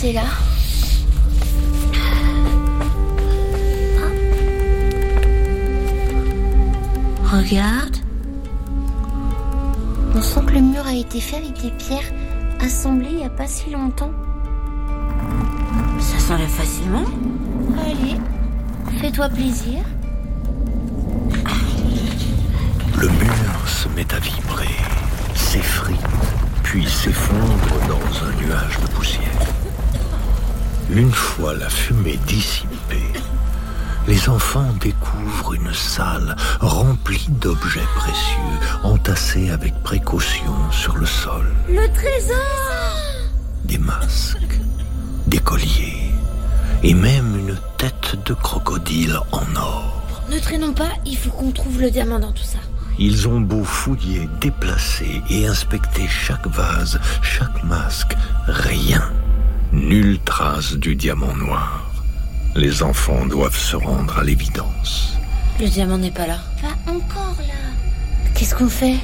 C'est là. Regarde. On sent que le mur a été fait avec des pierres assemblées il n'y a pas si longtemps. Ça s'enlève facilement. Allez, fais-toi plaisir. Le mur se met à vibrer, s'effrite, puis s'effondre dans un nuage de poussière. Une fois la fumée dissipée, les enfants découvrent une salle remplie d'objets précieux, entassés avec précaution sur le sol. Le trésor! Des masques, des colliers, et même une tête de crocodile en or. Ne traînons pas, il faut qu'on trouve le diamant dans tout ça. Ils ont beau fouiller, déplacer et inspecter chaque vase, chaque masque, rien. Nulle trace du diamant noir. Les enfants doivent se rendre à l'évidence. Le diamant n'est pas là. Pas encore là. Qu'est-ce qu'on fait?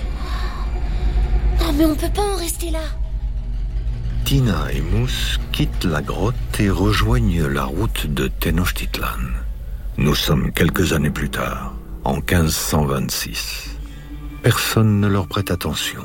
Non mais on peut pas en rester là. Tina et Mousse quittent la grotte et rejoignent la route de Tenochtitlan. Nous sommes quelques années plus tard, en 1526. Personne ne leur prête attention.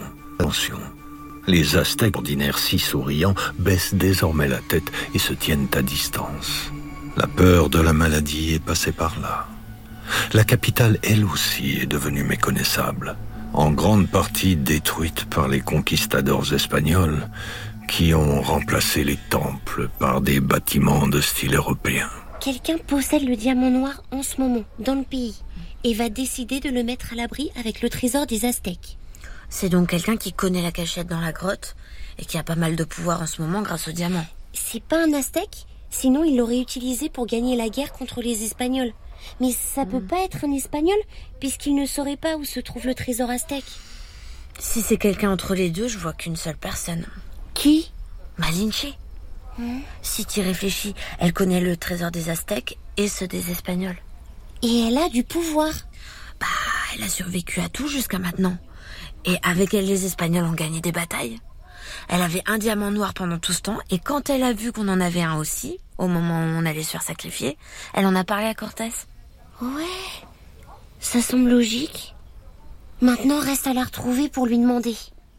Les Aztèques, ordinaires si souriants, baissent désormais la tête et se tiennent à distance. La peur de la maladie est passée par là. La capitale, elle aussi, est devenue méconnaissable, en grande partie détruite par les conquistadors espagnols qui ont remplacé les temples par des bâtiments de style européen. Quelqu'un possède le diamant noir en ce moment, dans le pays, et va décider de le mettre à l'abri avec le trésor des Aztèques. C'est donc quelqu'un qui connaît la cachette dans la grotte et qui a pas mal de pouvoir en ce moment grâce au diamant. C'est pas un Aztèque, sinon il l'aurait utilisé pour gagner la guerre contre les Espagnols. Mais ça peut pas être un Espagnol, puisqu'il ne saurait pas où se trouve le trésor aztèque. Si c'est quelqu'un entre les deux, je vois qu'une seule personne. Qui? Malinche. Si tu y réfléchis, elle connaît le trésor des Aztèques et ceux des Espagnols. Et elle a du pouvoir. Bah, elle a survécu à tout jusqu'à maintenant. Et avec elle, les Espagnols ont gagné des batailles. Elle avait un diamant noir pendant tout ce temps, et quand elle a vu qu'on en avait un aussi, au moment où on allait se faire sacrifier, elle en a parlé à Cortés. Ouais, ça semble logique. Maintenant, reste à la retrouver pour lui demander.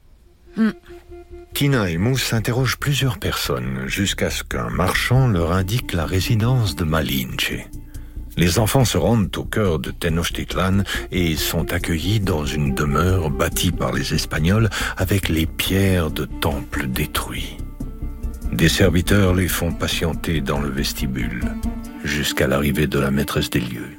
Tina et Mousse interrogent plusieurs personnes jusqu'à ce qu'un marchand leur indique la résidence de Malinche. Les enfants se rendent au cœur de Tenochtitlan et sont accueillis dans une demeure bâtie par les Espagnols avec les pierres de temples détruits. Des serviteurs les font patienter dans le vestibule jusqu'à l'arrivée de la maîtresse des lieux.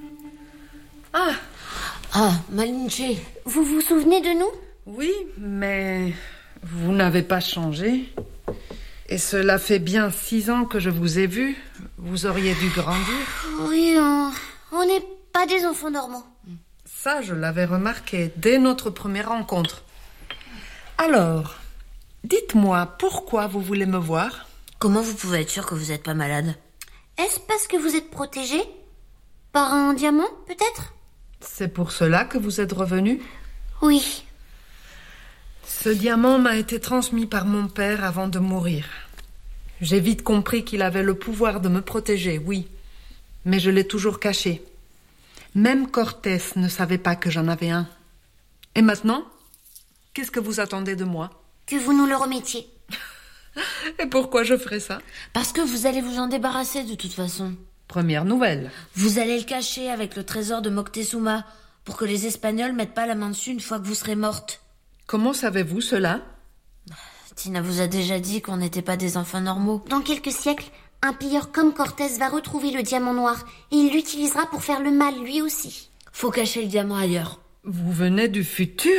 Ah, Malinche. Vous vous souvenez de nous? Oui, mais vous n'avez pas changé. Et cela fait bien 6 ans que je vous ai vu. Vous auriez dû grandir. Oui, on n'est pas des enfants normaux. Ça, je l'avais remarqué dès notre première rencontre. Alors, dites-moi, pourquoi vous voulez me voir? Comment vous pouvez être sûr que vous n'êtes pas malade? Est-ce parce que vous êtes protégé? Par un diamant, peut-être? C'est pour cela que vous êtes revenu? Oui. Ce diamant m'a été transmis par mon père avant de mourir. J'ai vite compris qu'il avait le pouvoir de me protéger, oui. Mais je l'ai toujours caché. Même Cortés ne savait pas que j'en avais un. Et maintenant, qu'est-ce que vous attendez de moi? Que vous nous le remettiez. Et pourquoi je ferais ça? Parce que vous allez vous en débarrasser de toute façon. Première nouvelle. Vous allez le cacher avec le trésor de Moctezuma pour que les Espagnols mettent pas la main dessus une fois que vous serez morte. Comment savez-vous cela? Tina vous a déjà dit qu'on n'était pas des enfants normaux. Dans quelques siècles, un pilleur comme Cortés va retrouver le diamant noir et il l'utilisera pour faire le mal lui aussi. Faut cacher le diamant ailleurs. Vous venez du futur?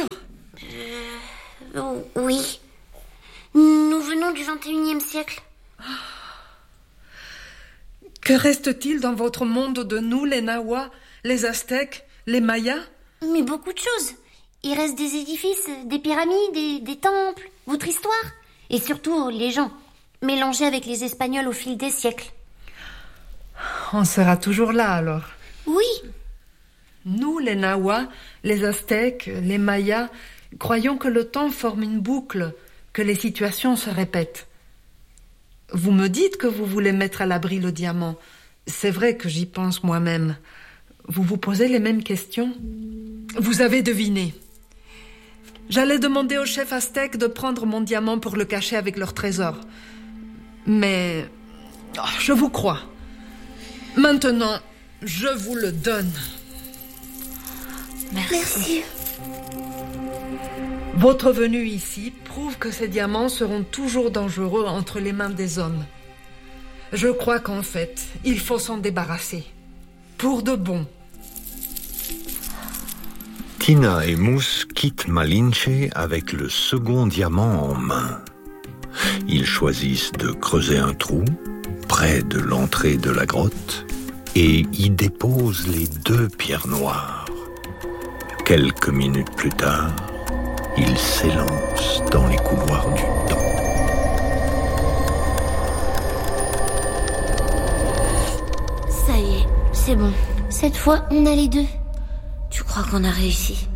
Oui. Nous venons du 21e siècle. Que reste-t-il dans votre monde de nous, les Nahuas, les Aztèques, les Mayas? Mais beaucoup de choses. Il reste des édifices, des pyramides, des temples, votre histoire. Et surtout, les gens, mélangés avec les Espagnols au fil des siècles. On sera toujours là, alors. Oui. Nous, les Nahuas, les Aztèques, les Mayas, croyons que le temps forme une boucle, que les situations se répètent. Vous me dites que vous voulez mettre à l'abri le diamant. C'est vrai que j'y pense moi-même. Vous vous posez les mêmes questions? Vous avez deviné. J'allais demander au chef aztèque de prendre mon diamant pour le cacher avec leur trésor. Mais je vous crois. Maintenant, je vous le donne. Merci. Votre venue ici prouve que ces diamants seront toujours dangereux entre les mains des hommes. Je crois qu'en fait, il faut s'en débarrasser. Pour de bon. Tina et Mousse quittent Malinche avec le second diamant en main. Ils choisissent de creuser un trou près de l'entrée de la grotte et y déposent les 2 pierres noires. Quelques minutes plus tard, ils s'élancent dans les couloirs du temps. Ça y est, c'est bon. Cette fois, on a les 2. Tu crois qu'on a réussi?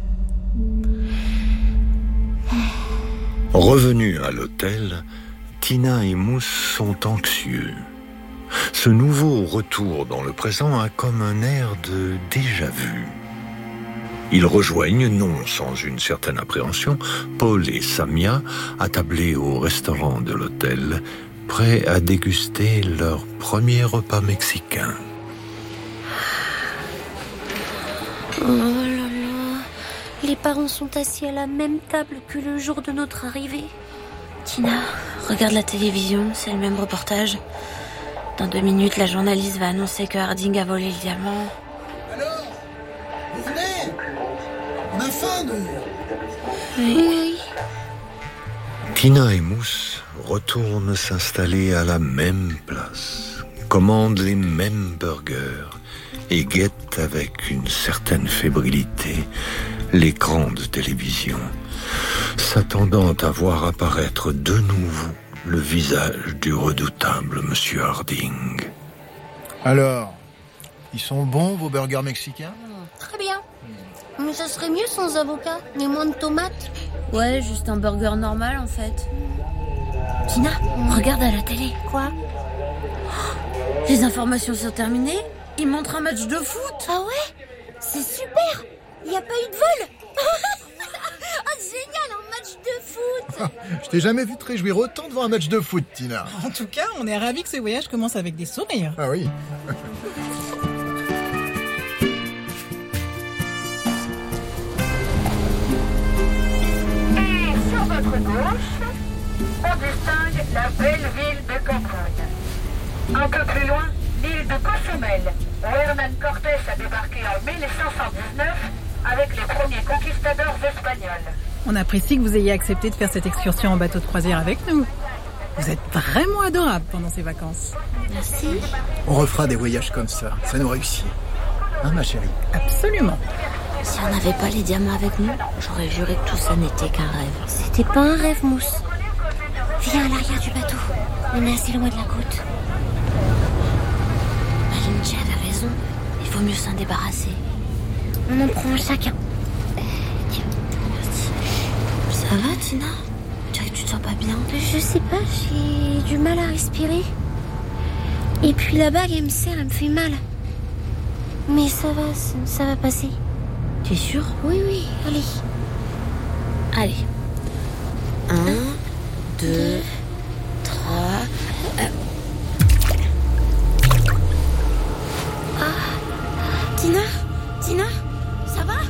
Revenus à l'hôtel, Tina et Mousse sont anxieux. Ce nouveau retour dans le présent a comme un air de déjà-vu. Ils rejoignent, non sans une certaine appréhension, Paul et Samia, attablés au restaurant de l'hôtel, prêts à déguster leur premier repas mexicain. Oh là là. Les parents sont assis à la même table que le jour de notre arrivée. Tina, regarde la télévision, c'est le même reportage. Dans 2 minutes, la journaliste va annoncer que Harding a volé le diamant. Alors, vous venez? On a faim, nous. Oui. Tina et Mousse retournent s'installer à la même place, commandent les mêmes burgers et guettent avec une certaine fébrilité l'écran de télévision, s'attendant à voir apparaître de nouveau le visage du redoutable Monsieur Harding. Alors, ils sont bons, vos burgers mexicains? Très bien. Mais ça serait mieux sans avocat, mais moins de tomates. Ouais, juste un burger normal en fait. Tina, regarde à la télé. Quoi? Les informations sont terminées. Ils montrent un match de foot. Ah ouais? C'est super. Il n'y a pas eu de vol. Oh, génial, un match de foot. Je t'ai jamais vu te réjouir autant devant un match de foot, Tina. En tout cas, on est ravis que ce voyage commence avec des sourires. Ah oui. Et sur votre gauche, on distingue la belle ville de Cancun. Un peu plus loin, l'île de Cozumel, où Hernán Cortés a débarqué en 1519 avec les premiers conquistadors espagnols. On apprécie que vous ayez accepté de faire cette excursion en bateau de croisière avec nous. Vous êtes vraiment adorable pendant ces vacances. Merci. On refera des voyages comme ça nous réussit. Hein, ma chérie? Absolument. Si on n'avait pas les diamants avec nous, j'aurais juré que tout ça n'était qu'un rêve. C'était pas un rêve, Mousse. Viens à l'arrière du bateau. On est assez loin de la côte. Malinche avait raison. Il faut mieux s'en débarrasser. On en prend un chacun. Tiens, merci. Ça va, Tina? Tu dirais que tu te sens pas bien? Je sais pas, j'ai du mal à respirer. Et puis la bague, elle me serre, elle me fait mal. Mais ça va passer. Tu es sûre? Oui, allez. Allez. 1, 2, 3... Tina, ça va?